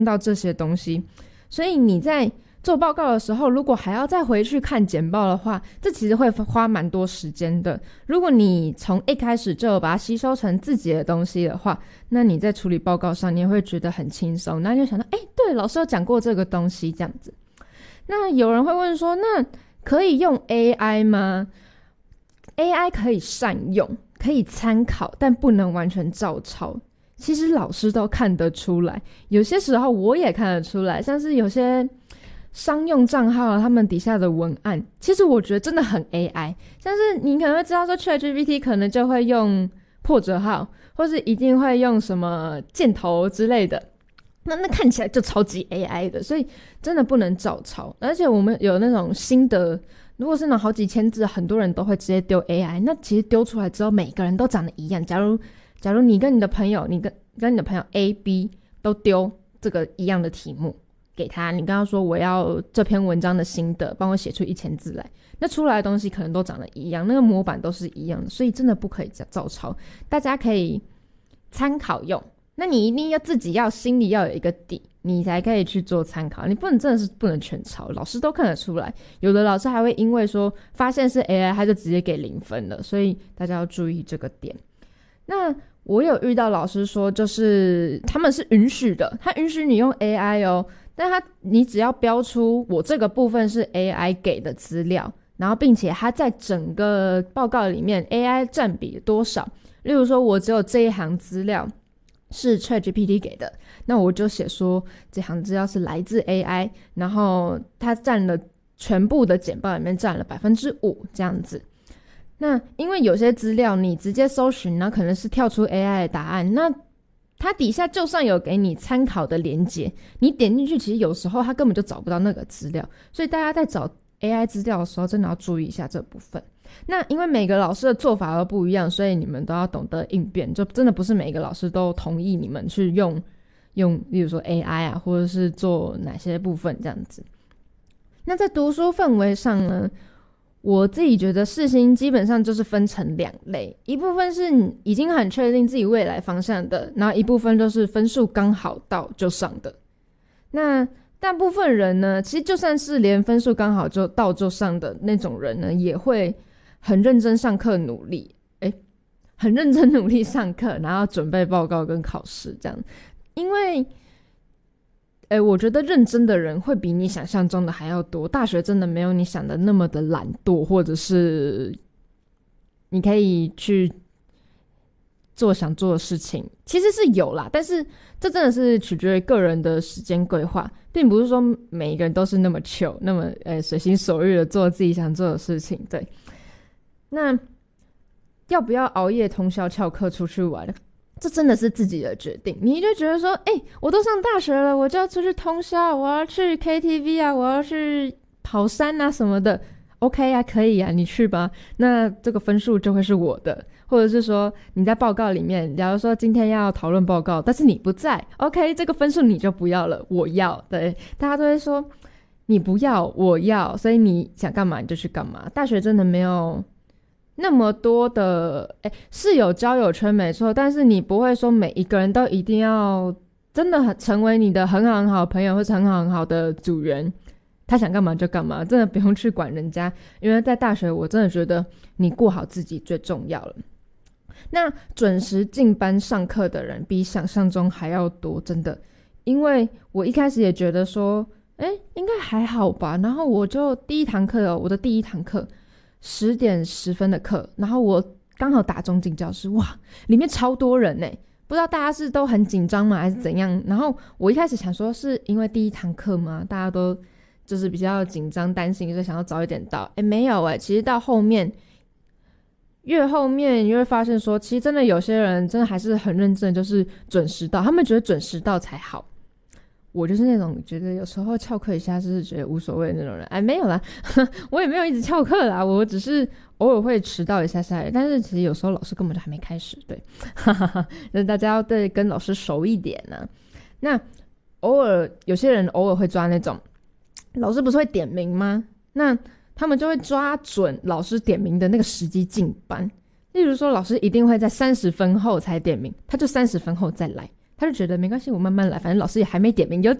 到这些东西，所以你在做报告的时候，如果还要再回去看简报的话，这其实会花蛮多时间的。如果你从一开始就有把它吸收成自己的东西的话，那你在处理报告上你也会觉得很轻松，那就想到对，老师有讲过这个东西这样子。那有人会问说，那可以用 AI 吗？ AI 可以善用，可以参考，但不能完全照抄。其实老师都看得出来，有些时候我也看得出来，像是有些商用账号他们底下的文案，其实我觉得真的很 AI。 像是你可能会知道说 ChatGPT 可能就会用破折号，或是一定会用什么箭头之类的，那看起来就超级 AI 的，所以真的不能照抄。而且我们有那种心得，如果是那好几千字，很多人都会直接丢 AI， 那其实丢出来之后每个人都长得一样。假如你跟你的朋友，你跟你的朋友 A、B 都丢这个一样的题目给他，你跟他说我要这篇文章的心得，帮我写出1000字来，那出来的东西可能都长得一样，那个模板都是一样的，所以真的不可以照抄，大家可以参考用。那你一定要自己心里要有一个底，你才可以去做参考，你真的是不能全抄，老师都看得出来。有的老师还会因为说发现是 AI 他就直接给0分了，所以大家要注意这个点。那我有遇到老师说，就是他们是允许的，他允许你用 AI 哦，但你只要标出我这个部分是 AI 给的资料，然后并且他在整个报告里面 AI 占比多少，例如说我只有这一行资料是 ChatGPT 给的，那我就写说这行资料是来自 AI， 然后它占了全部的简报里面占了 5% 这样子。那因为有些资料你直接搜寻，那可能是跳出 AI 的答案，那它底下就算有给你参考的连结，你点进去其实有时候它根本就找不到那个资料，所以大家在找 AI 资料的时候真的要注意一下这部分。那因为每个老师的做法都不一样，所以你们都要懂得应变，就真的不是每一个老师都同意你们去用例如说 AI 啊，或者是做哪些部分这样子。那在读书氛围上呢，我自己觉得世新基本上就是分成2类，一部分是已经很确定自己未来方向的，然后一部分就是分数刚好到就上的。那大部分人呢，其实就算是连分数刚好就到就上的那种人呢，也会很认真上课努力，很认真努力上课，然后准备报告跟考试这样。因为我觉得认真的人会比你想象中的还要多，大学真的没有你想的那么的懒惰，或者是你可以去做想做的事情，其实是有啦，但是这真的是取决于个人的时间规划，并不是说每一个人都是那么 chill 那么随心所欲的做自己想做的事情。对，那要不要熬夜通宵翘课出去玩，这真的是自己的决定。你就觉得说我都上大学了，我就要出去通宵，我要去 KTV 啊，我要去跑山啊什么的， OK 啊，可以啊，你去吧，那这个分数就会是我的。或者是说你在报告里面，假如说今天要讨论报告，但是你不在， OK， 这个分数你就不要了，我要。对，大家都会说你不要我要，所以你想干嘛你就去干嘛。大学真的没有那么多的是有交友圈没错，但是你不会说每一个人都一定要真的成为你的很好很好的朋友，或是很好很好的组员，他想干嘛就干嘛，真的不用去管人家。因为在大学我真的觉得你过好自己最重要了。那准时进班上课的人比想象中还要多，真的。因为我一开始也觉得说应该还好吧，然后我就我的第一堂课10点10分的课，然后我刚好打钟进教室，哇，里面超多人不知道大家是都很紧张吗还是怎样。然后我一开始想说是因为第一堂课吗，大家都就是比较紧张担心，就想要早一点到。没有其实到后面越后面你会发现说，其实真的有些人真的还是很认真，就是准时到，他们觉得准时到才好。我就是那种觉得有时候翘课一下就是觉得无所谓的那种人。没有啦我也没有一直翘课啦，我只是偶尔会迟到一下下，但是其实有时候老师根本就还没开始。对那大家要跟老师熟一点啊。那有些人偶尔会抓那种老师不是会点名吗，那他们就会抓准老师点名的那个时机进班。例如说老师一定会在30分后才点名，他就30分后再来， 他就觉得没关系，我慢慢来，反正老师也还没点名就